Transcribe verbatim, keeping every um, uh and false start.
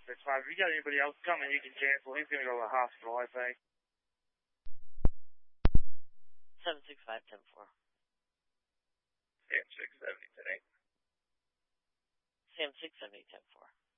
six five. If you got anybody else coming, you can cancel. He's going to go to the hospital, I think. seven six five, ten four. Sam six seventy, ten eight. Sam six seventy, ten four.